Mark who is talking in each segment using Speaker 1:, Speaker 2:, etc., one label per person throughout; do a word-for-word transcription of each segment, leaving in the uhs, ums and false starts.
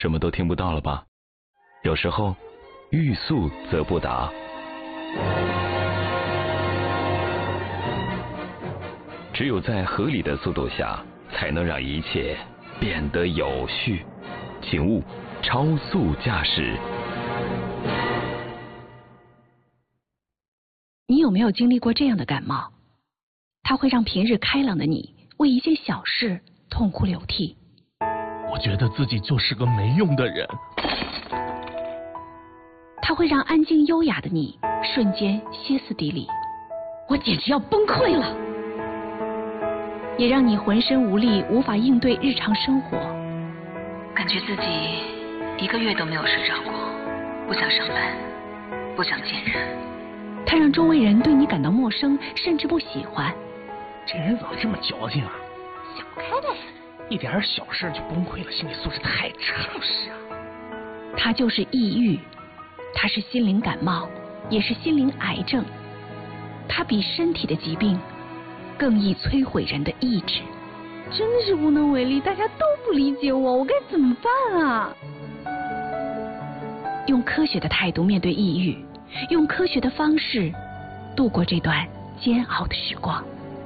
Speaker 1: 什么都听不到了吧？有时候欲速则不达。只有在合理的速度下，才能让一切变得有序。请勿超速驾驶。
Speaker 2: 你有没有经历过这样的感冒？它会让平日开朗的你为一件小事痛哭流涕。
Speaker 3: 我觉得自己就是个没用的人。
Speaker 2: 它会让安静优雅的你瞬间歇斯底里。我简直要崩溃了。也让你浑身无力，无法应对日常生活。
Speaker 4: 感觉自己一个月都没有睡着过，不想上班，不想见人。
Speaker 2: 它让周围人对你感到陌生，甚至不喜欢。
Speaker 3: 这人怎么这么矫情啊？
Speaker 2: 想不开呗。
Speaker 3: 一点小事就崩溃了，心理素质太差。
Speaker 2: 就是啊。它就是抑郁，它是心灵感冒，也是心灵癌症。它比身体的疾病更易摧毁人的意志。
Speaker 5: 真的是无能为力，大家都不理解我，我该怎么办啊？
Speaker 2: 用科学的态度面对抑郁，用科学的方式度过这段煎熬的时光。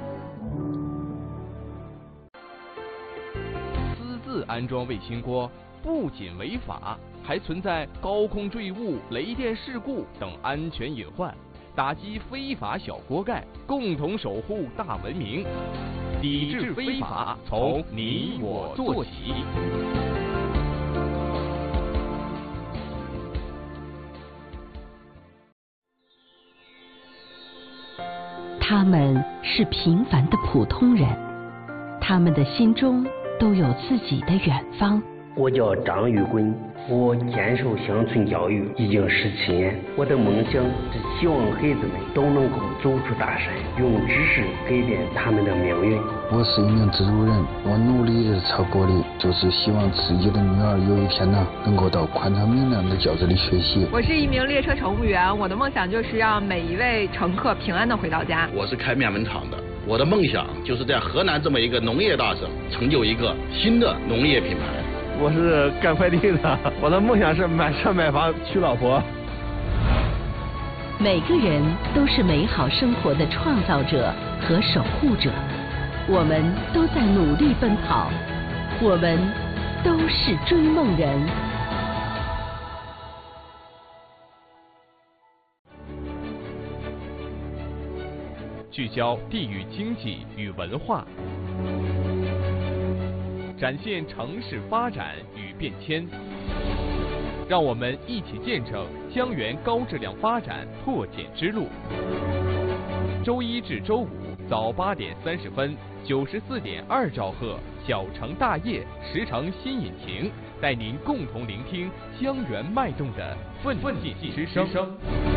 Speaker 6: 私自安装卫星锅不仅违法，还存在高空坠物、雷电事故等安全隐患。打击非法小锅盖，共同守护大文明。抵制非法，从你我做起。
Speaker 7: 他们是平凡的普通人，他们的心中都有自己的远方。
Speaker 8: 我叫张玉坤，我坚守乡村教育已经十七年。我的梦想是希望孩子们都能够走出大山，用知识改变他们的命运。
Speaker 9: 我是一名植物人，我努力的朝过的就是希望自己的女儿有一天呢，能够到宽敞明亮的教室里学习。
Speaker 10: 我是一名列车乘务员，我的梦想就是让每一位乘客平安的回到家。
Speaker 11: 我是开面粉厂的，我的梦想就是在河南这么一个农业大省，成就一个新的农业品牌。
Speaker 12: 我是干快递的，我的梦想是买车买房娶老婆。
Speaker 7: 每个人都是美好生活的创造者和守护者，我们都在努力奔跑，我们都是追梦人。
Speaker 6: 聚焦地域经济与文化，展现城市发展与变迁，让我们一起见证江源高质量发展破茧之路。周一至周五早八点三十分，九十四点二兆赫，小城大业，十城新引擎，带您共同聆听江源脉动的奋进之声。